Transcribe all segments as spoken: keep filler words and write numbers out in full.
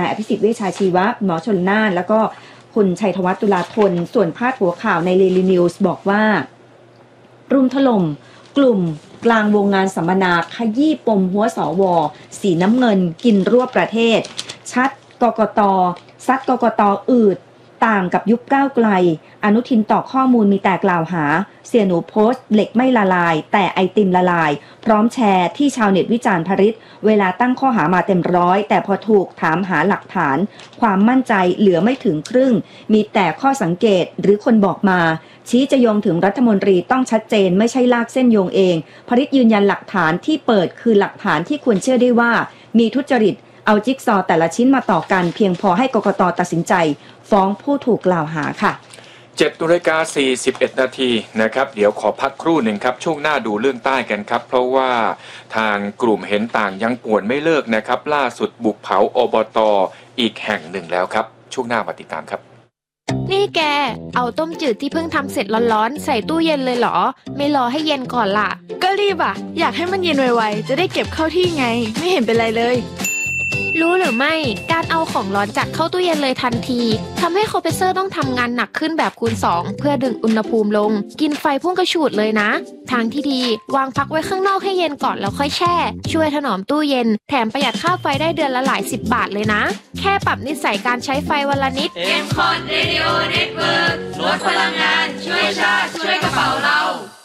อภิสิทธิ์เวชชาชีวะหมอชลน่านแล้วก็คุณชัยธวัฒน์ตุลาธนส่วนพาดหัวข่าวใน Daily News บอกว่ารุมถล่มกลุ่มกลางวงงานสัมมนาขยี้ปมหัวสวสีน้ำเงินกินรวบประเทศชัดกกต.ซัดกกต.อืดต่างกับยุคก้าวไกลอนุทินต่อข้อมูลมีแต่กล่าวหาเสียหนูโพสต์เหล็กไม่ละลายแต่ไอติมละลายพร้อมแชร์ที่ชาวเน็ตวิจารณ์พริษเวลาตั้งข้อหามาเต็มร้อยแต่พอถูกถามหาหลักฐานความมั่นใจเหลือไม่ถึงครึ่งมีแต่ข้อสังเกตหรือคนบอกมาชี้จะโยงถึงรัฐมนตรีต้องชัดเจนไม่ใช่ลากเส้นโยงเองพริษยืนยันหลักฐานที่เปิดคือหลักฐานที่ควรเชื่อได้ว่ามีทุจริตเอาจิ๊กซอว์แต่ละชิ้นมาต่อกันเพียงพอให้กกต.ตัดสินใจฟ้องผู้ถูกกล่าวหาค่ะเจ็ดนาฬิกาสี่สิบเอ็ดนาทีนะครับเดี๋ยวขอพักครู่หนึ่งครับช่วงหน้าดูเรื่องใต้กันครับเพราะว่าทางกลุ่มเห็นต่างยังป่วนไม่เลิกนะครับล่าสุดบุกเผาอบต.อีกแห่งหนึ่งแล้วครับช่วงหน้ามาติดตามครับนี่แกเอาต้มจืดที่เพิ่งทำเสร็จร้อนๆใส่ตู้เย็นเลยเหรอไม่รอให้เย็นก่อนล่ะก็รีบอ่ะอยากให้มันเย็นไวๆจะได้เก็บเข้าที่ไงไม่เห็นเป็นไรเลยรู้หรือไม่การเอาของร้อนจัดเข้าตู้เย็นเลยทันทีทำให้คอมเพรสเซอร์ต้องทำงานหนักขึ้นแบบคูณสองเพื่อดึงอุณหภูมิลงกินไฟพุ่งกระฉูดเลยนะทางที่ดีวางพักไว้ข้างนอกให้เย็นก่อนแล้วค่อยแช่ช่วยถนอมตู้เย็นแถมประหยัดค่าไฟได้เดือนละหลายสิบบาทเลยนะแค่ปรับนิสัยการใช้ไฟวันละนิดเอ็ม คอท Radio Network ลดพลังงานช่วยชาติช่วยกระเป๋าเรา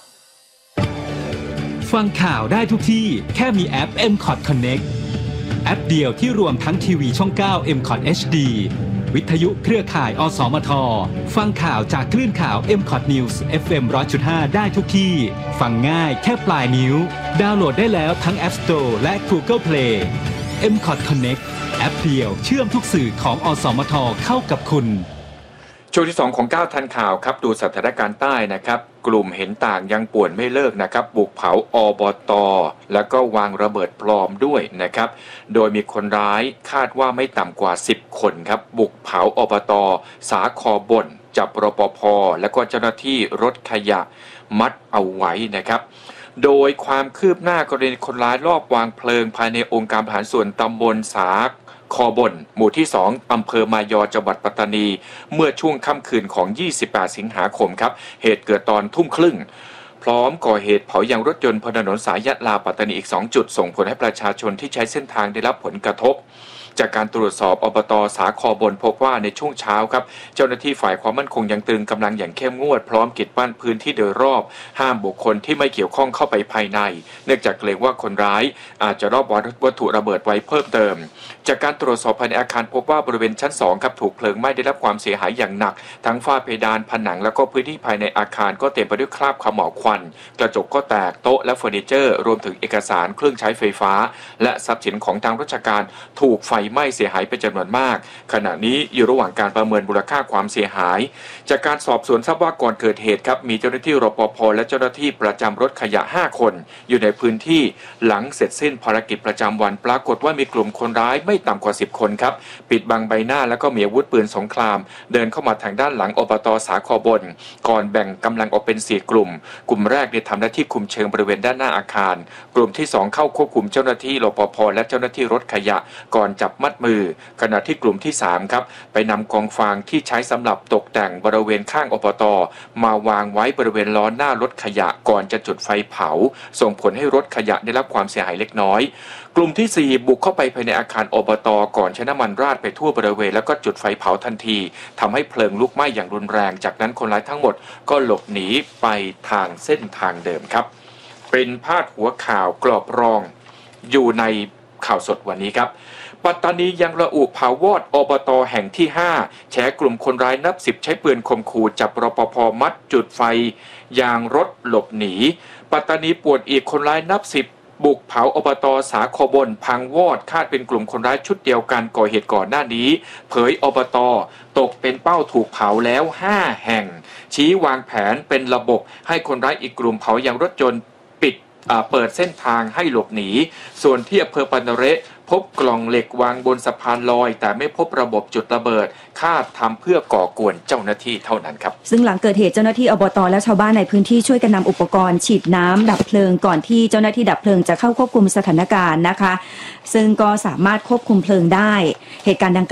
ฟังข่าวได้ทุกที่แค่มีแอป เอ็ม คอท Connectแอปเดียวที่รวมทั้งทีวีช่องเก้า เอ็ม คอท เอช ดี วิทยุเครือข่ายอสมทฟังข่าวจากคลื่นข่าว เอ็ม คอท News เอฟ เอ็ม หนึ่งร้อยจุดห้า ได้ทุกที่ฟังง่ายแค่ปลายนิ้วดาวน์โหลดได้แล้วทั้ง App Store และ Google Play เอ็ม คอท Connect แอปเดียวเชื่อมทุกสื่อของอสมทเข้ากับคุณช่วงที่สองของเก้าทันข่าวครับดูสถานการณ์ใต้นะครับกลุ่มเห็นต่างยังป่วนไม่เลิกนะครับบุกเผาอบต.แล้วก็วางระเบิดปลอมด้วยนะครับโดยมีคนร้ายคาดว่าไม่ต่ำกว่าสิบคนครับบุกเผาอบต.สาคอบนจับรปภ.แล้วก็เจ้าหน้าที่รถขยะมัดเอาไว้นะครับโดยความคืบหน้ากรณีคนร้ายลอบวางเพลิงภายในองค์การบริหารส่วนตำบลสาคอบนหมู่ที่สองอำเภอมายอจังหวัดปัตตานีเมื่อช่วงค่ำคืนของยี่สิบแปดสิงหาคมครับเหตุเกิดตอนทุ่มครึ่งพร้อมก่อเหตุเผายางรถยนต์บนถนนสายยะลาปัตตานีอีกสองจุดส่งผลให้ประชาชนที่ใช้เส้นทางได้รับผลกระทบจากการตรวจสอบอบต.สาคอบนพบว่าในช่วงเช้าครับเจ้าหน้าที่ฝ่ายความมั่นคงยังตรึงกำลังอย่างเข้มงวดพร้อมกิจบ้านพื้นที่โดยรอบห้ามบุคคลที่ไม่เกี่ยวข้องเข้าไปภายในเนื่องจากเกรงว่าคนร้ายอาจจะรอบวัตถุระเบิดไว้เพิ่มเติมจากการตรวจสอบภายในอาคารพบว่าบริเวณชั้นสองครับถูกเพลิงไหม้ได้รับความเสียหายอย่างหนักทั้งฝ้าเพดานผนังแล้วก็พื้นที่ภายในอาคารก็เต็มไปด้วยคราบเขม่าวควันกระจกก็แตกโต๊ะและเฟอร์นิเจอร์รวมถึงเอกสารเครื่องใช้ไฟฟ้าและทรัพย์สินของทางราชการถูกไฟไหม้เสียหายเป็นจำนวนมากขณะนี้อยู่ระหว่างการประเมินมูลค่าความเสียหายจากการสอบสวนทราบว่าก่อนเกิดเหตุครับมีเจ้าหน้าที่รปภ.และเจ้าหน้าที่ประจำรถขยะห้าคนอยู่ในพื้นที่หลังเสร็จสิ้นภารกิจประจำวันปรากฏว่ามีกลุ่มคนร้ายไม่ต่ำกว่าสิบคนครับปิดบังใบหน้าแล้วก็มีอาวุธปืนสงครามเดินเข้ามาทางด้านหลังอบต.สาคอบนก่อนแบ่งกำลังออกเป็นสี่กลุ่มกลุ่มแรกได้ทำหน้าที่คุมเชิงบริเวณด้านหน้าอาคารกลุ่มที่สองเข้าควบคุมเจ้าหน้าที่รปภ.และเจ้าหน้าที่รถขยะก่อนจับมัดมือขณะที่กลุ่มที่สามครับไปนำกองฟางที่ใช้สำหรับตกแต่งบริเวณข้างอบต.มาวางไว้บริเวณล้อหน้ารถขยะก่อนจะจุดไฟเผาส่งผลให้รถขยะได้รับความเสียหายเล็กน้อยกลุ่มที่สี่บุกเข้าไปภายในอาคารอบต.ก่อนใช้น้ำมันราดไปทั่วบริเวณแล้วก็จุดไฟเผาทันทีทำให้เพลิงลุกไหม้อย่างรุนแรงจากนั้นคนร้ายทั้งหมดก็หลบหนีไปทางเส้นทางเดิมครับเป็นพาดหัวข่าวกรอบรองอยู่ในข่าวสดวันนี้ครับปัตตานียังระอุเผาวอดอบต.แห่งที่ห้าแฉกลุ่มคนร้ายนับสิบใช้ปืนข่มขู่จับรปภ.มัดจุดไฟยางรถหลบหนีปัตตานีปวดอีกคนร้ายนับสิบบุกเผาอบต.สาคอบนพังวอดคาดเป็นกลุ่มคนร้ายชุดเดียวกันก่อเหตุก่อนหน้านี้เผยอบต.ตกเป็นเป้าถูกเผาแล้วห้าแห่งชี้วางแผนเป็นระบบให้คนร้ายอีกกลุ่มเผายางรถยนต์ปิดเปิดเส้นทางให้หลบหนีส่วนที่อำเภอปานาเระพบกล่องเหล็กวางบนสะพานลอยแต่ไม่พบระบบจุดระเบิดคาดทำเพื่อก่อกวนเจ้าหน้าที่เท่านั้นครับซึ่งหลังเกิดเหตุเจ้าหน้าที่อบต.และชาวบ้านในพื้นที่ช่วยกันนำอุปกรณ์ฉีดน้ำดับเพลิงก่อนที่เจ้าหน้าที่ดับเพลิงจะเข้าควบคุมสถานการณ์นะคะซึ่งก็สามารถควบคุมเพลิงได้เหตุการณ์ดัง